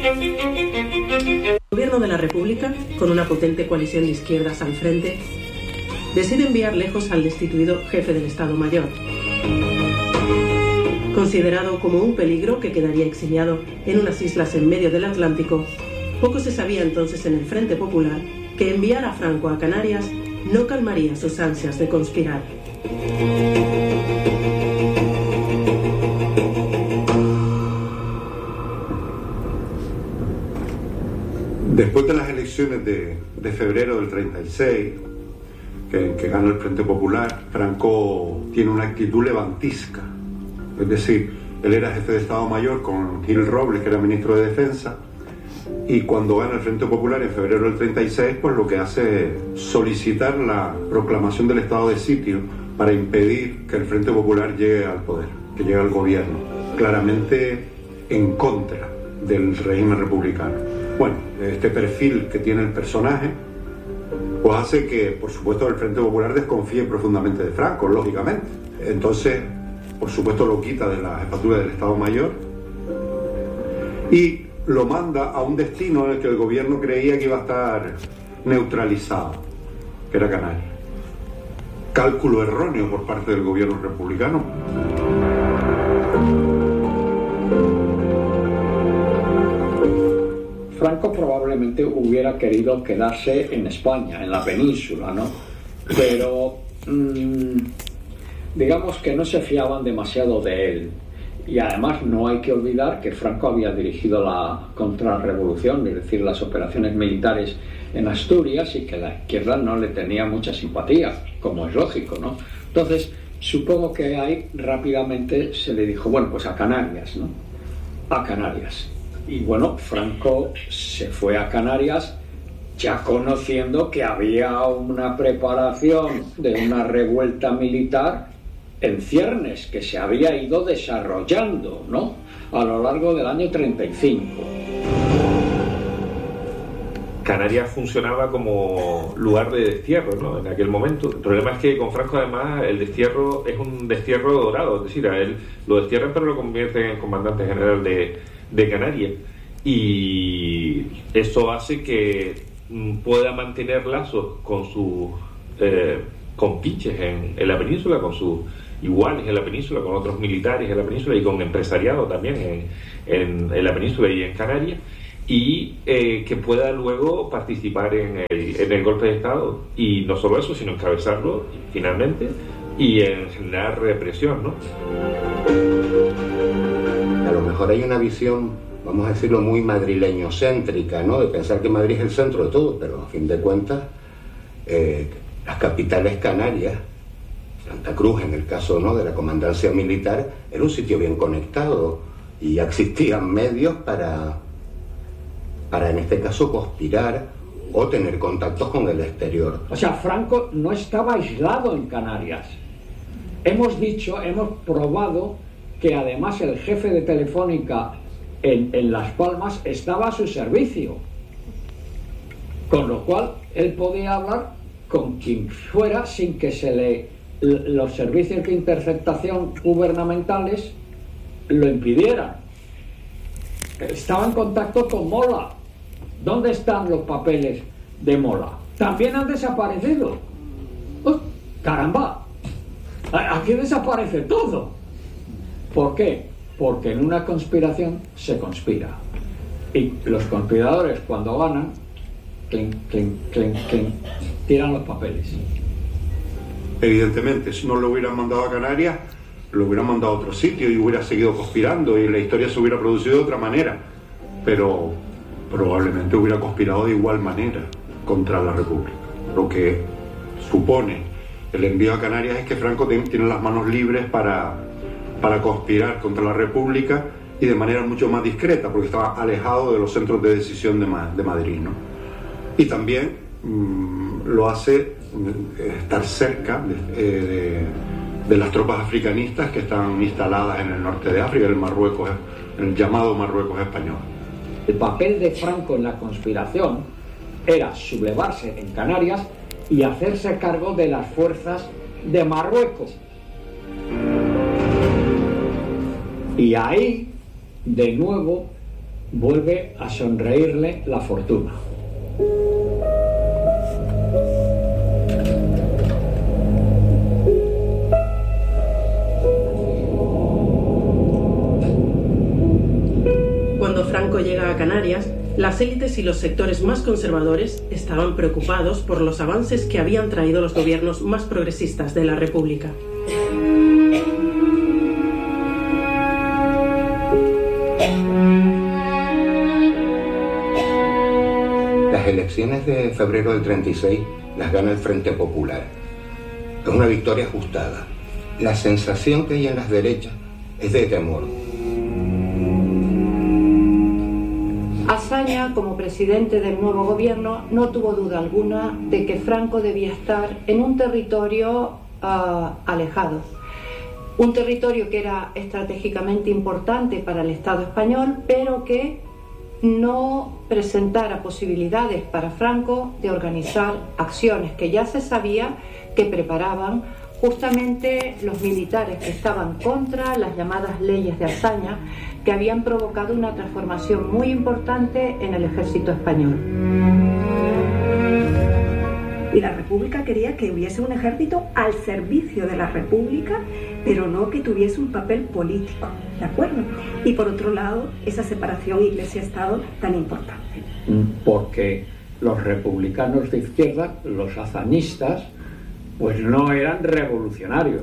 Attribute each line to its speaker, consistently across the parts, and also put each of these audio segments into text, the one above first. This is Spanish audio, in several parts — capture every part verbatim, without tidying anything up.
Speaker 1: El gobierno de la República, con una potente coalición de izquierdas al frente, decide enviar lejos al destituido jefe del Estado Mayor. Considerado como un peligro que quedaría exiliado en unas islas en medio del Atlántico, poco se sabía entonces en el Frente Popular que enviar a Franco a Canarias no calmaría sus ansias de conspirar.
Speaker 2: Después de las elecciones de, de febrero del treinta y seis, que, que gana el Frente Popular, Franco tiene una actitud levantisca. Es decir, él era jefe de Estado Mayor con Gil Robles, que era ministro de Defensa, y cuando gana el Frente Popular en febrero del treinta y seis, pues lo que hace es solicitar la proclamación del estado de sitio para impedir que el Frente Popular llegue al poder, que llegue al gobierno, claramente en contra del régimen republicano. Bueno, este perfil que tiene el personaje pues hace que, por supuesto, el Frente Popular desconfíe profundamente de Franco, lógicamente. Entonces, por supuesto, lo quita de la jefatura del Estado Mayor y lo manda a un destino en el que el gobierno creía que iba a estar neutralizado, que era Canarias. Cálculo erróneo por parte del gobierno republicano.
Speaker 3: Franco probablemente hubiera querido quedarse en España, en la península, ¿no? Pero mmm, digamos que no se fiaban demasiado de él. Y además no hay que olvidar que Franco había dirigido la contrarrevolución, es decir, las operaciones militares en Asturias, y que la izquierda no le tenía mucha simpatía, como es lógico, ¿no? Entonces, supongo que ahí rápidamente se le dijo, bueno, pues a Canarias, ¿no? A Canarias. Y bueno, Franco se fue a Canarias ya conociendo que había una preparación de una revuelta militar en ciernes que se había ido desarrollando, ¿no?, a lo largo del año treinta y cinco.
Speaker 4: Canarias funcionaba como lugar de destierro, ¿no?, en aquel momento. El problema es que con Franco, además, el destierro es un destierro dorado, es decir, a él lo destierran pero lo convierten en comandante general de, de Canarias, y eso hace que pueda mantener lazos con sus eh, compinches en, en la península, con sus iguales en la península, con otros militares en la península y con empresariado también en, en, en la península y en Canarias, y eh, que pueda luego participar en el, en el golpe de Estado, y no solo eso, sino encabezarlo finalmente y en generar represión, ¿no?
Speaker 5: A lo mejor hay una visión, vamos a decirlo, muy madrileño-céntrica, ¿no?, de pensar que Madrid es el centro de todo, pero a fin de cuentas eh, las capitales canarias, Santa Cruz en el caso, ¿no?, de la comandancia militar, era un sitio bien conectado y ya existían medios para, para en este caso conspirar o tener contactos con el exterior.
Speaker 3: O sea, Franco no estaba aislado en Canarias. Hemos dicho, hemos probado que además el jefe de Telefónica en, en Las Palmas estaba a su servicio, con lo cual él podía hablar con quien fuera sin que se le los servicios de interceptación gubernamentales lo impidieran. Estaba en contacto con Mola. ¿Dónde están los papeles de Mola? También han desaparecido. ¡Oh, caramba! Aquí desaparece todo. ¿Por qué? Porque en una conspiración se conspira. Y los conspiradores, cuando ganan, clink, clink, clink, clink, tiran los papeles.
Speaker 2: Evidentemente, si no lo hubieran mandado a Canarias, lo hubieran mandado a otro sitio y hubiera seguido conspirando y la historia se hubiera producido de otra manera, pero probablemente hubiera conspirado de igual manera contra la República. Lo que supone el envío a Canarias es que Franco tiene las manos libres para, para conspirar contra la República, y de manera mucho más discreta, porque estaba alejado de los centros de decisión de, Ma- de Madrid, ¿no? Y también mmm, lo hace estar cerca de, de, de las tropas africanistas que están instaladas en el norte de África, en el Marruecos, en el llamado Marruecos español.
Speaker 3: El papel de Franco en la conspiración era sublevarse en Canarias y hacerse cargo de las fuerzas de Marruecos. Y ahí, de nuevo, vuelve a sonreírle la fortuna.
Speaker 1: Cuando Franco llega a Canarias, las élites y los sectores más conservadores estaban preocupados por los avances que habían traído los gobiernos más progresistas de la República.
Speaker 5: Las elecciones de febrero del treinta y seis las gana el Frente Popular. Es una victoria ajustada. La sensación que hay en las derechas es de temor.
Speaker 6: Azaña, como presidente del nuevo gobierno, no tuvo duda alguna de que Franco debía estar en un territorio uh, alejado. Un territorio que era estratégicamente importante para el Estado español, pero que no presentara posibilidades para Franco de organizar acciones que ya se sabía que preparaban justamente los militares que estaban contra las llamadas leyes de Azaña, que habían provocado una transformación muy importante en el ejército español.
Speaker 7: Y la República quería que hubiese un ejército al servicio de la República, pero no que tuviese un papel político, ¿de acuerdo? Y por otro lado, esa separación Iglesia-Estado tan importante.
Speaker 3: Porque los republicanos de izquierda, los azañistas, pues no eran revolucionarios.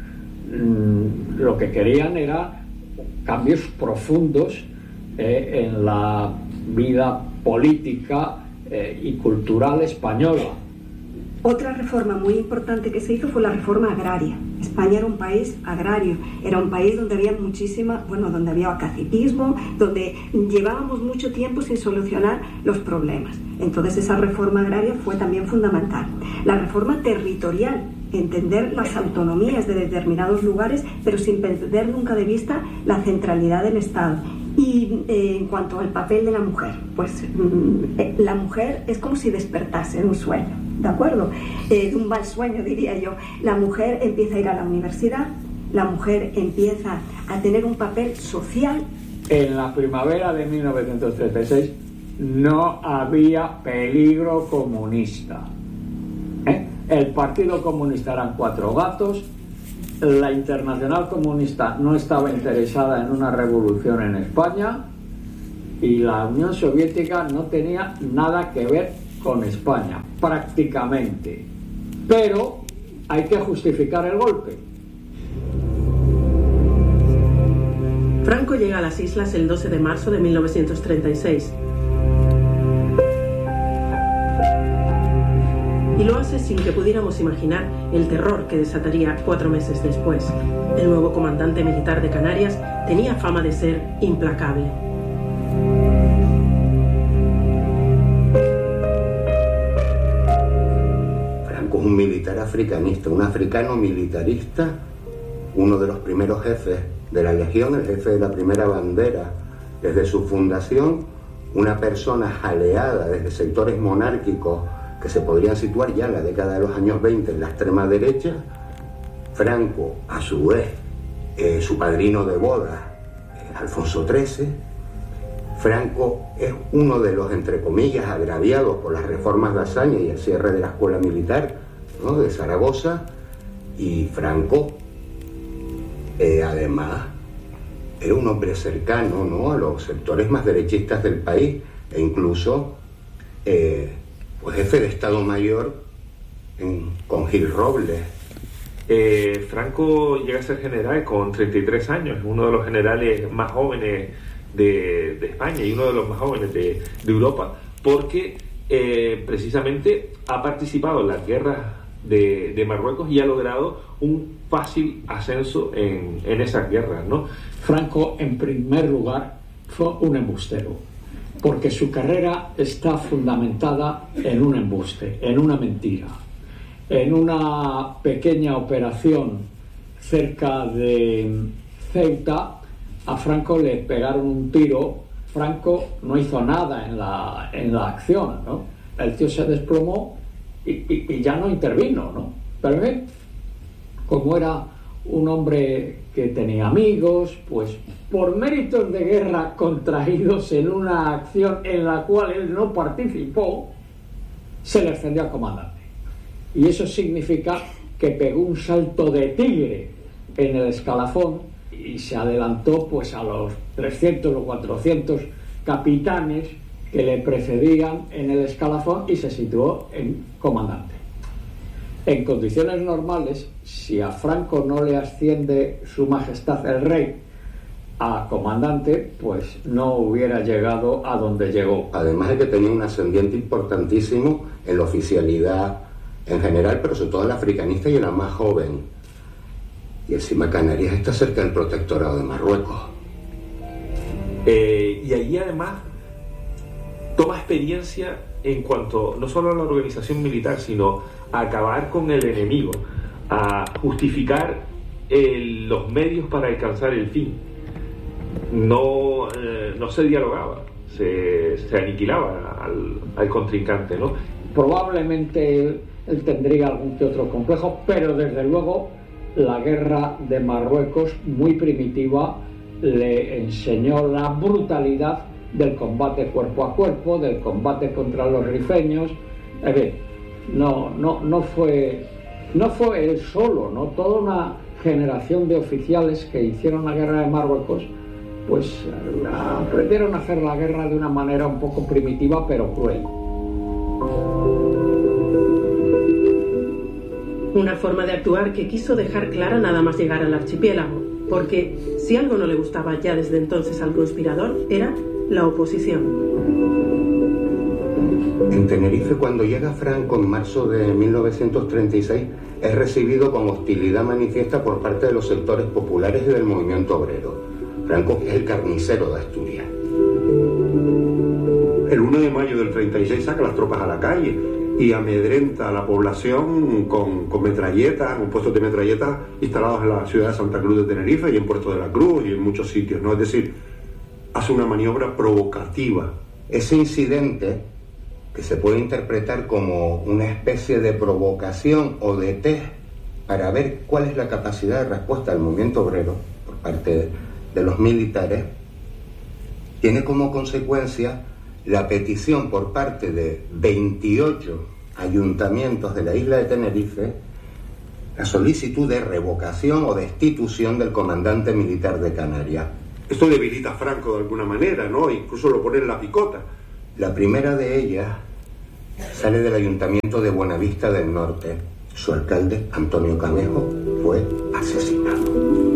Speaker 3: Lo que querían era cambios profundos eh, en la vida política eh, y cultural española.
Speaker 7: Otra reforma muy importante que se hizo fue la reforma agraria. España era un país agrario, era un país donde había muchísima, bueno, donde había caciquismo, donde llevábamos mucho tiempo sin solucionar los problemas. Entonces esa reforma agraria fue también fundamental. La reforma territorial, entender las autonomías de determinados lugares, pero sin perder nunca de vista la centralidad del Estado. Y eh, en cuanto al papel de la mujer, pues mm, eh, la mujer es como si despertase de un sueño, ¿de acuerdo? Eh, de un mal sueño, diría yo. La mujer empieza a ir a la universidad, la mujer empieza a tener un papel social.
Speaker 3: En la primavera de mil novecientos treinta y seis no había peligro comunista. ¿Eh? El Partido Comunista eran cuatro gatos. La Internacional Comunista no estaba interesada en una revolución en España y la Unión Soviética no tenía nada que ver con España, prácticamente. Pero hay que justificar el golpe.
Speaker 1: Franco llega a las islas el doce de marzo de mil novecientos treinta y seis. Y lo hace sin que pudiéramos imaginar el terror que desataría cuatro meses después. El nuevo comandante militar de Canarias tenía fama de ser implacable.
Speaker 5: Franco es un militar africanista, un africano militarista, uno de los primeros jefes de la Legión, el jefe de la primera bandera desde su fundación, una persona jaleada desde sectores monárquicos que se podrían situar ya en la década de los años veinte en la extrema derecha. Franco, a su vez, eh, su padrino de boda, eh, Alfonso trece. Franco es uno de los, entre comillas, agraviados por las reformas de Azaña y el cierre de la escuela militar, ¿no?, de Zaragoza. Y Franco, eh, además, era un hombre cercano, ¿no?, a los sectores más derechistas del país, e incluso eh, pues jefe de Estado Mayor en, con Gil Robles.
Speaker 4: Eh, Franco llega a ser general con treinta y tres años, uno de los generales más jóvenes de, de España y uno de los más jóvenes de, de Europa, porque eh, precisamente ha participado en las guerras de, de Marruecos y ha logrado un fácil ascenso en, en esas guerras, ¿no?
Speaker 3: Franco, en primer lugar, fue un embustero, porque su carrera está fundamentada en un embuste, en una mentira. En una pequeña operación cerca de Ceuta, a Franco le pegaron un tiro. Franco no hizo nada en la, en la acción, ¿no? El tío se desplomó y, y, y ya no intervino, ¿no? Pero bien, como era un hombre que tenía amigos, pues por méritos de guerra contraídos en una acción en la cual él no participó, se le ascendió a comandante. Y eso significa que pegó un salto de tigre en el escalafón y se adelantó pues a los trescientos o cuatrocientos capitanes que le precedían en el escalafón y se situó en comandante. En condiciones normales, si a Franco no le asciende Su Majestad el Rey a comandante, pues no hubiera llegado a donde llegó.
Speaker 5: Además de que tenía un ascendiente importantísimo en la oficialidad en general, pero sobre todo en la africanista y en la más joven. Y encima Canarias está cerca del protectorado de Marruecos.
Speaker 4: Eh, y allí además toma experiencia en cuanto no solo a la organización militar, sino a acabar con el enemigo, a justificar el, los medios para alcanzar el fin. No, eh, no se dialogaba, se, se aniquilaba al, al contrincante, ¿no?
Speaker 3: Probablemente él, él tendría algún que otro complejo, pero desde luego la guerra de Marruecos, muy primitiva, le enseñó la brutalidad del combate cuerpo a cuerpo, del combate contra los rifeños. En fin, no, no, no fue, no fue él solo, ¿no? Toda una generación de oficiales que hicieron la guerra de Marruecos, pues aprendieron a hacer la guerra de una manera un poco primitiva, pero cruel.
Speaker 1: Una forma de actuar que quiso dejar clara nada más llegar al archipiélago, porque si algo no le gustaba ya desde entonces al conspirador, era la oposición.
Speaker 5: En Tenerife, cuando llega Franco en marzo de mil novecientos treinta y seis, es recibido con hostilidad manifiesta por parte de los sectores populares y del movimiento obrero. Franco es el carnicero de Asturias.
Speaker 2: El uno de mayo del treinta y seis saca las tropas a la calle y amedrenta a la población con, con metralletas, con puestos de metralletas instalados en la ciudad de Santa Cruz de Tenerife y en Puerto de la Cruz y en muchos sitios, ¿no? Es decir, hace una maniobra provocativa.
Speaker 5: Ese incidente, que se puede interpretar como una especie de provocación o de test para ver cuál es la capacidad de respuesta del movimiento obrero por parte de, de los militares, tiene como consecuencia la petición por parte de veintiocho ayuntamientos de la isla de Tenerife, la solicitud de revocación o destitución del comandante militar de Canarias.
Speaker 2: Esto debilita a Franco de alguna manera, ¿no? Incluso lo pone en la picota.
Speaker 5: La primera de ellas sale del ayuntamiento de Buenavista del Norte. Su alcalde, Antonio Camejo, fue asesinado.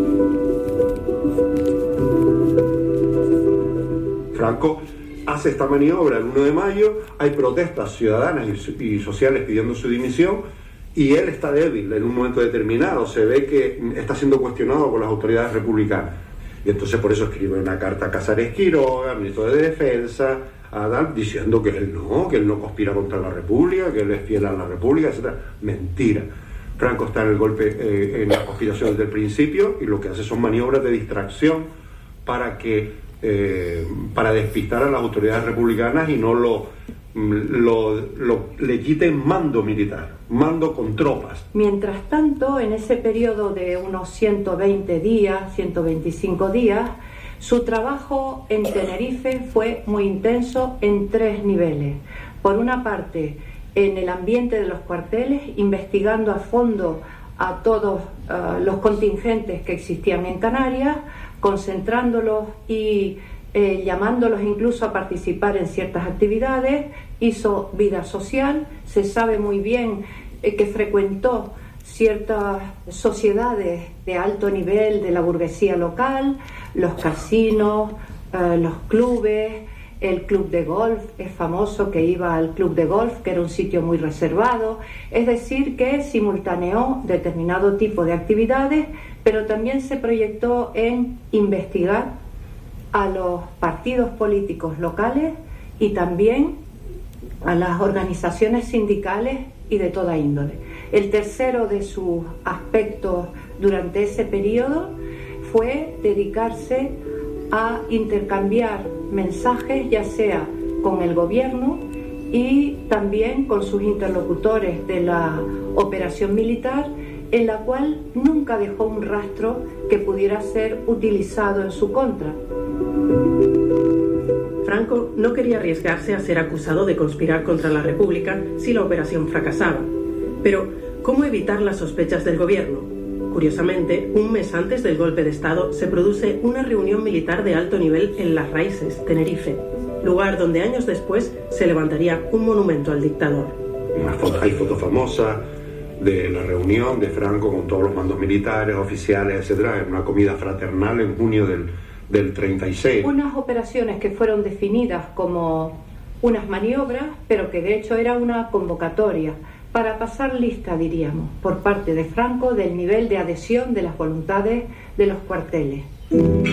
Speaker 2: Franco hace esta maniobra el uno de mayo, hay protestas ciudadanas y, y sociales pidiendo su dimisión y él está débil en un momento determinado, se ve que está siendo cuestionado por las autoridades republicanas y entonces por eso escribe una carta a Casares Quiroga, ministro de Defensa, a Adán, diciendo que él no, que él no conspira contra la República, que él es fiel a la República, etcétera. Mentira. Franco está en el golpe, eh, en la conspiración desde el principio y lo que hace son maniobras de distracción para que Eh, para despistar a las autoridades republicanas y no lo, lo, lo le quiten mando militar, mando con tropas.
Speaker 6: Mientras tanto, en ese periodo de unos ciento veinte días, ciento veinticinco días, su trabajo en Tenerife fue muy intenso en tres niveles. Por una parte, en el ambiente de los cuarteles, investigando a fondo a todos uh, los contingentes que existían en Canarias, concentrándolos y eh, llamándolos incluso a participar en ciertas actividades. Hizo vida social, se sabe muy bien eh, que frecuentó ciertas sociedades de alto nivel de la burguesía local, los casinos, eh, los clubes, el club de golf, es famoso que iba al club de golf, que era un sitio muy reservado, es decir, que simultaneó determinado tipo de actividades, pero también se proyectó en investigar a los partidos políticos locales y también a las organizaciones sindicales y de toda índole. El tercero de sus aspectos durante ese periodo fue dedicarse a intercambiar mensajes, ya sea con el gobierno y también con sus interlocutores de la operación militar en la cual nunca dejó un rastro que pudiera ser utilizado en su contra.
Speaker 1: Franco no quería arriesgarse a ser acusado de conspirar contra la República si la operación fracasaba. Pero, ¿cómo evitar las sospechas del gobierno? Curiosamente, un mes antes del golpe de Estado se produce una reunión militar de alto nivel en Las Raíces, Tenerife, lugar donde años después se levantaría un monumento al dictador.
Speaker 2: Hay fotos famosas de la reunión de Franco con todos los mandos militares, oficiales, etcétera, en una comida fraternal en junio del, del treinta y seis.
Speaker 6: Unas operaciones que fueron definidas como unas maniobras, pero que de hecho era una convocatoria para pasar lista, diríamos, por parte de Franco del nivel de adhesión de las voluntades de los cuarteles.